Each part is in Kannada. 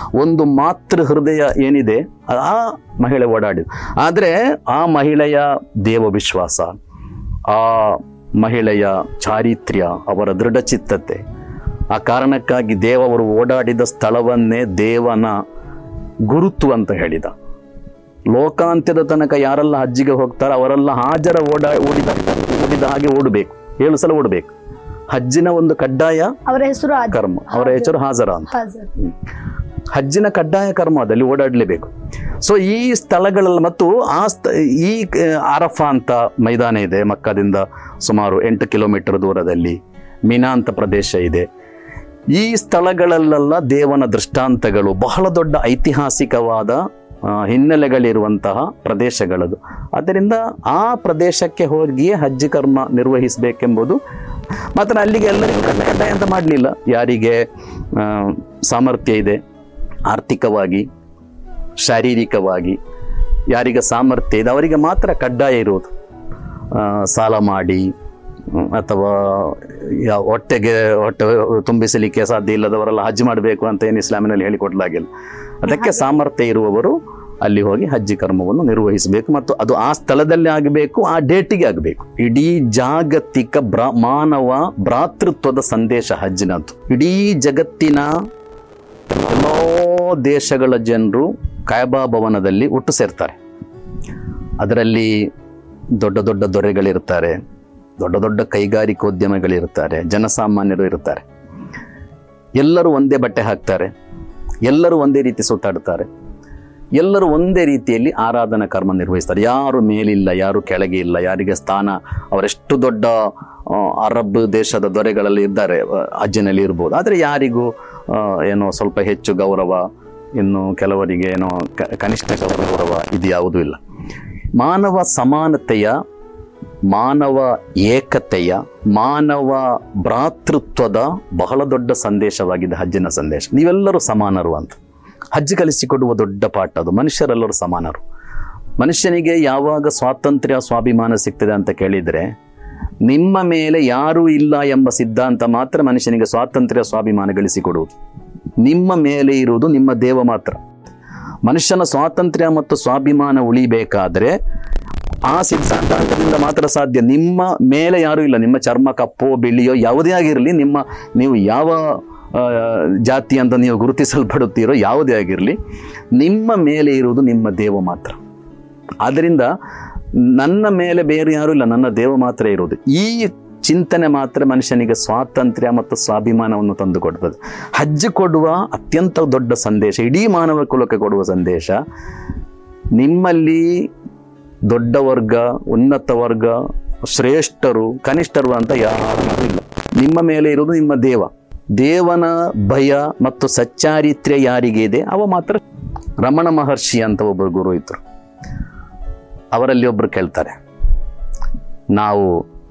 ಒಂದು ಮಾತೃ ಹೃದಯ ಏನಿದೆ ಆ ಮಹಿಳೆ ಓಡಾಡಿದ. ಆದರೆ ಆ ಮಹಿಳೆಯ ದೇವ ವಿಶ್ವಾಸ, ಆ ಮಹಿಳೆಯ ಚಾರಿತ್ರ್ಯ, ಅವರ ದೃಢಚಿತ್ತತೆ, ಆ ಕಾರಣಕ್ಕಾಗಿ ದೇವರು ಓಡಾಡಿದ ಸ್ಥಳವನ್ನೇ ದೇವನ ಗುರುತು ಅಂತ ಹೇಳಿದ. ಲೋಕಾಂತ್ಯದ ತನಕ ಯಾರೆಲ್ಲ ಹಜ್ಜಿಗೆ ಹೋಗ್ತಾರೋ ಅವರೆಲ್ಲ ಹಾಜರ ಓಡಿದ ಹಾಗೆ ಓಡಬೇಕು, 7 ಸಲ ಓಡಬೇಕು. ಹಜ್ಜಿನ ಒಂದು ಕಡ್ಡಾಯ ಅವರ ಹೆಸರು ಕರ್ಮ, ಅವರ ಹೆಸರು ಹಾಜರ ಅಂತ. ಹಜ್ಜಿನ ಕಡ್ಡಾಯ ಕರ್ಮ ಅದಲ್ಲಿ ಓಡಾಡಲೇಬೇಕು. ಸೊ ಈ ಸ್ಥಳಗಳಲ್ಲಿ ಮತ್ತು ಈ ಅರಫಾ ಅಂತ ಮೈದಾನ ಇದೆ, ಮಕ್ಕದಿಂದ ಸುಮಾರು 8 ಕಿಲೋಮೀಟರ್ ದೂರದಲ್ಲಿ ಮಿನಾ ಅಂತ ಪ್ರದೇಶ ಇದೆ. ಈ ಸ್ಥಳಗಳಲ್ಲೆಲ್ಲ ದೇವನ ದೃಷ್ಟಾಂತಗಳು, ಬಹಳ ದೊಡ್ಡ ಐತಿಹಾಸಿಕವಾದ ಹಿನ್ನೆಲೆಗಳಿರುವಂತಹ ಪ್ರದೇಶಗಳದು. ಆದ್ದರಿಂದ ಆ ಪ್ರದೇಶಕ್ಕೆ ಹೋಗಿಯೇ ಹಜ್ ಕರ್ಮ ನಿರ್ವಹಿಸಬೇಕೆಂಬುದು. ಮಾತ್ರ ಅಲ್ಲಿಗೆ ಎಲ್ಲರಿಗೂ ಕಡ್ಡಾಯ ಅಂತ ಮಾಡಲಿಲ್ಲ. ಯಾರಿಗೆ ಸಾಮರ್ಥ್ಯ ಇದೆ ಆರ್ಥಿಕವಾಗಿ, ಶಾರೀರಿಕವಾಗಿ, ಯಾರಿಗೆ ಸಾಮರ್ಥ್ಯ ಇದೆ ಅವರಿಗೆ ಮಾತ್ರ ಕಡ್ಡಾಯ ಇರುವುದು. ಸಾಲ ಮಾಡಿ ಅಥವಾ ಹೊಟ್ಟೆ ತುಂಬಿಸಲಿಕ್ಕೆ ಸಾಧ್ಯ ಇಲ್ಲದವರೆಲ್ಲ ಹಜ್ ಮಾಡಬೇಕು ಅಂತ ಏನು ಇಸ್ಲಾಮಿನಲ್ಲಿ ಹೇಳಿಕೊಡ್ಲಾಗಿಲ್ಲ. ಅದಕ್ಕೆ ಸಾಮರ್ಥ್ಯ ಇರುವವರು ಅಲ್ಲಿ ಹೋಗಿ ಹಜ್ ಕರ್ಮವನ್ನು ನಿರ್ವಹಿಸಬೇಕು ಮತ್ತು ಅದು ಆ ಸ್ಥಳದಲ್ಲಿ ಆಗಬೇಕು, ಆ ಡೇಟಿಗೆ ಆಗಬೇಕು. ಇಡೀ ಜಾಗತಿಕ ಮಾನವ ಭ್ರಾತೃತ್ವದ ಸಂದೇಶ ಹಜ್ಜಿನದ್ದು. ಇಡೀ ಜಗತ್ತಿನ ಎಲ್ಲೋ ದೇಶಗಳ ಜನರು ಕಾಯಬಾ ಭವನದಲ್ಲಿ ಒಟ್ಟು ಸೇರ್ತಾರೆ. ಅದರಲ್ಲಿ ದೊಡ್ಡ ದೊಡ್ಡ ದೊರೆಗಳಿರ್ತಾರೆ, ದೊಡ್ಡ ದೊಡ್ಡ ಕೈಗಾರಿಕೋದ್ಯಮಿಗಳಿರ್ತಾರೆ, ಜನಸಾಮಾನ್ಯರು ಇರ್ತಾರೆ. ಎಲ್ಲರೂ ಒಂದೇ ಬಟ್ಟೆ ಹಾಕ್ತಾರೆ, ಎಲ್ಲರೂ ಒಂದೇ ರೀತಿ ಸುತ್ತಾಡ್ತಾರೆ, ಎಲ್ಲರೂ ಒಂದೇ ರೀತಿಯಲ್ಲಿ ಆರಾಧನಾ ಕರ್ಮ ನಿರ್ವಹಿಸ್ತಾರೆ. ಯಾರು ಮೇಲಿಲ್ಲ, ಯಾರು ಕೆಳಗೆ ಇಲ್ಲ, ಯಾರಿಗೆ ಸ್ಥಾನ, ಅವರೆಷ್ಟು ದೊಡ್ಡ ಅರಬ್ ದೇಶದ ದೊರೆಗಳಲ್ಲಿ ಇದ್ದಾರೆ, ಹಜ್ಜಿನಲ್ಲಿ ಇರ್ಬೋದು. ಆದರೆ ಯಾರಿಗೂ ಏನೋ ಸ್ವಲ್ಪ ಹೆಚ್ಚು ಗೌರವ, ಇನ್ನು ಕೆಲವರಿಗೆ ಏನೋ ಕನಿಷ್ಠ ಗೌರವ, ಇದು ಯಾವುದೂ ಇಲ್ಲ. ಮಾನವ ಸಮಾನತೆಯ, ಮಾನವ ಏಕತೆಯ, ಮಾನವ ಭ್ರಾತೃತ್ವದ ಬಹಳ ದೊಡ್ಡ ಸಂದೇಶವಾಗಿದೆ ಹಜ್ಜಿನ ಸಂದೇಶ. ನೀವೆಲ್ಲರೂ ಸಮಾನರು ಅಂತ ಹಜ್ ಕಲಿಸಿಕೊಡುವ ದೊಡ್ಡ ಪಾಠ ಅದು. ಮನುಷ್ಯರೆಲ್ಲರೂ ಸಮಾನರು. ಮನುಷ್ಯನಿಗೆ ಯಾವಾಗ ಸ್ವಾತಂತ್ರ್ಯ, ಸ್ವಾಭಿಮಾನ ಸಿಗ್ತದೆ ಅಂತ ಕೇಳಿದರೆ, ನಿಮ್ಮ ಮೇಲೆ ಯಾರೂ ಇಲ್ಲ ಎಂಬ ಸಿದ್ಧಾಂತ ಮಾತ್ರ ಮನುಷ್ಯನಿಗೆ ಸ್ವಾತಂತ್ರ್ಯ, ಸ್ವಾಭಿಮಾನ ಗಳಿಸಿಕೊಡುವುದು. ನಿಮ್ಮ ಮೇಲೆ ಇರುವುದು ನಿಮ್ಮ ದೇವ ಮಾತ್ರ. ಮನುಷ್ಯನ ಸ್ವಾತಂತ್ರ್ಯ ಮತ್ತು ಸ್ವಾಭಿಮಾನ ಉಳಿಬೇಕಾದ್ರೆ ಆ ಸಿದ್ಧಾಂತದಿಂದ ಮಾತ್ರ ಸಾಧ್ಯ. ನಿಮ್ಮ ಮೇಲೆ ಯಾರೂ ಇಲ್ಲ, ನಿಮ್ಮ ಚರ್ಮ ಕಪ್ಪೋ ಬಿಳಿಯೋ ಯಾವುದೇ ಆಗಿರಲಿ, ನೀವು ಯಾವ ಜಾತಿ ಅಂತ ನೀವು ಗುರುತಿಸಲ್ಪಡುತ್ತೀರೋ ಯಾವುದೇ ಆಗಿರಲಿ, ನಿಮ್ಮ ಮೇಲೆ ಇರುವುದು ನಿಮ್ಮ ದೇವ ಮಾತ್ರ. ಆದ್ದರಿಂದ ನನ್ನ ಮೇಲೆ ಬೇರೆ ಯಾರೂ ಇಲ್ಲ, ನನ್ನ ದೇವ ಮಾತ್ರ ಇರುವುದು. ಈ ಚಿಂತನೆ ಮಾತ್ರ ಮನುಷ್ಯನಿಗೆ ಸ್ವಾತಂತ್ರ್ಯ ಮತ್ತು ಸ್ವಾಭಿಮಾನವನ್ನು ತಂದು ಕೊಡ್ತದೆ. ಹಜ್ ಕೊಡುವ ಅತ್ಯಂತ ದೊಡ್ಡ ಸಂದೇಶ, ಇಡೀ ಮಾನವ ಕುಲಕ್ಕೆ ಕೊಡುವ ಸಂದೇಶ, ನಿಮ್ಮಲ್ಲಿ ದೊಡ್ಡ ವರ್ಗ, ಉನ್ನತ ವರ್ಗ, ಶ್ರೇಷ್ಠರು, ಕನಿಷ್ಠರು ಅಂತ ಯಾರೂ ಇಲ್ಲ. ನಿಮ್ಮ ಮೇಲೆ ಇರುವುದು ನಿಮ್ಮ ದೇವ. ದೇವನ ಭಯ ಮತ್ತು ಸಚ್ಚಾರಿತ್ರ್ಯ ಯಾರಿಗೆ ಇದೆ ಅವ ಮಾತ್ರ. ರಮಣ ಮಹರ್ಷಿ ಅಂತ ಒಬ್ಬರು ಗುರು ಇದ್ರು. ಅವರಲ್ಲಿ ಒಬ್ರು ಕೇಳ್ತಾರೆ, ನಾವು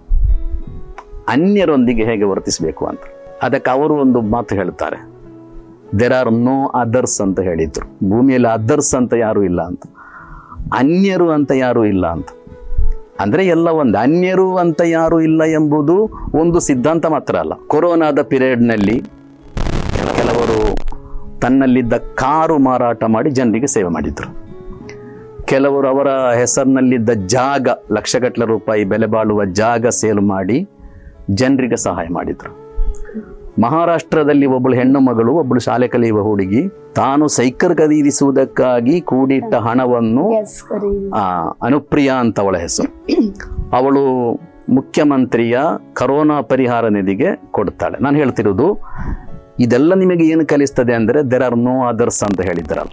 ಅನ್ಯರೊಂದಿಗೆ ಹೇಗೆ ವರ್ತಿಸಬೇಕು ಅಂತ. ಅದಕ್ಕೆ ಅವರು ಒಂದು ಮಾತು ಹೇಳ್ತಾರೆ, ದೇರ್ ಆರ್ ನೋ ಅದರ್ಸ್ ಅಂತ ಹೇಳಿದ್ರು. ಭೂಮಿಯಲ್ಲಿ ಅದರ್ಸ್ ಅಂತ ಯಾರು ಇಲ್ಲ ಅಂತ, ಅನ್ಯರು ಅಂತ ಯಾರು ಇಲ್ಲ ಅಂತ. ಅಂದರೆ ಎಲ್ಲ ಒಂದು, ಅನ್ಯರು ಅಂತ ಯಾರು ಇಲ್ಲ ಎಂಬುದು ಒಂದು ಸಿದ್ಧಾಂತ ಮಾತ್ರ ಅಲ್ಲ. ಕೊರೋನಾದ ಪೀರಿಯಡ್ನಲ್ಲಿ ಕೆಲವರು ತನ್ನಲ್ಲಿದ್ದ ಕಾರು ಮಾರಾಟ ಮಾಡಿ ಜನರಿಗೆ ಸೇವೆ ಮಾಡಿದ್ರು. ಕೆಲವರು ಅವರ ಹೆಸರಿನಲ್ಲಿದ್ದ ಜಾಗ, ಲಕ್ಷಗಟ್ಟಲೆ ರೂಪಾಯಿ ಬೆಲೆ ಬಾಳುವ ಜಾಗ ಸೇಲ್ ಮಾಡಿ ಜನರಿಗೆ ಸಹಾಯ ಮಾಡಿದ್ರು. ಮಹಾರಾಷ್ಟ್ರದಲ್ಲಿ ಒಬ್ಬಳು ಹೆಣ್ಣು ಮಗಳು, ಒಬ್ಬಳು ಶಾಲೆ ಕಲಿಯುವ ಹುಡುಗಿ, ತಾನು ಸೈಕಲ್ ಖರೀದಿಸುವುದಕ್ಕಾಗಿ ಕೂಡಿಟ್ಟ ಹಣವನ್ನು, ಅನುಪ್ರಿಯಾ ಅಂತ ಅವಳ ಹೆಸರು, ಅವಳು ಮುಖ್ಯಮಂತ್ರಿಯ ಕರೋನಾ ಪರಿಹಾರ ನಿಧಿಗೆ ಕೊಡ್ತಾಳೆ. ನಾನು ಹೇಳ್ತಿರೋದು ಇದೆಲ್ಲ ನಿಮಗೆ ಏನು ಕಲಿಸ್ತದೆ ಅಂದರೆ, ದೇರ್ ಆರ್ ನೋ ಅದರ್ಸ್ ಅಂತ ಹೇಳಿದ್ದಾರಲ್ಲ,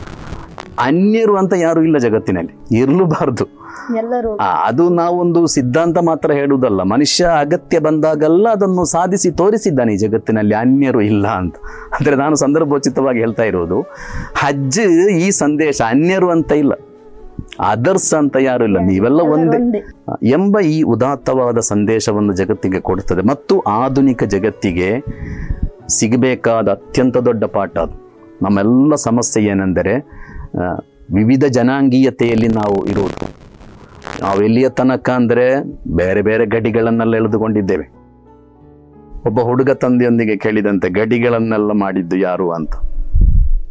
ಅನ್ಯರು ಅಂತ ಯಾರು ಇಲ್ಲ ಜಗತ್ತಿನಲ್ಲಿ, ಇರಲೂಬಾರ್ದು. ಅದು ನಾವೊಂದು ಸಿದ್ಧಾಂತ ಮಾತ್ರ ಹೇಳುವುದಲ್ಲ, ಮನುಷ್ಯ ಅಗತ್ಯ ಬಂದಾಗೆಲ್ಲ ಅದನ್ನು ಸಾಧಿಸಿ ತೋರಿಸಿದ್ದಾನೆ ಈ ಜಗತ್ತಿನಲ್ಲಿ, ಅನ್ಯರು ಇಲ್ಲ ಅಂತ. ಅಂದರೆ ನಾನು ಸಂದರ್ಭೋಚಿತವಾಗಿ ಹೇಳ್ತಾ ಇರೋದು, ಹಜ್ ಈ ಸಂದೇಶ, ಅನ್ಯರು ಅಂತ ಇಲ್ಲ, ಅದರ್ಸ್ ಅಂತ ಯಾರು ಇಲ್ಲ, ನೀವೆಲ್ಲ ಒಂದೇ ಎಂಬ ಈ ಉದಾತ್ತವಾದ ಸಂದೇಶವನ್ನು ಜಗತ್ತಿಗೆ ಕೊಡುತ್ತದೆ. ಮತ್ತು ಆಧುನಿಕ ಜಗತ್ತಿಗೆ ಸಿಗಬೇಕಾದ ಅತ್ಯಂತ ದೊಡ್ಡ ಪಾಠ ಅದು. ನಮ್ಮೆಲ್ಲ ಸಮಸ್ಯೆ ಏನೆಂದರೆ, ವಿವಿಧ ಜನಾಂಗೀಯತೆಯಲ್ಲಿ ನಾವು ಇರುವುದು. ನಾವು ಎಲ್ಲಿಯ ತನಕ ಅಂದರೆ ಬೇರೆ ಬೇರೆ ಗಡಿಗಳನ್ನೆಲ್ಲ ಎಳೆದುಕೊಂಡಿದ್ದೇವೆ. ಒಬ್ಬ ಹುಡುಗ ತಂದೆಯೊಂದಿಗೆ ಕೇಳಿದಂತೆ, ಗಡಿಗಳನ್ನೆಲ್ಲ ಮಾಡಿದ್ದು ಯಾರು ಅಂತ.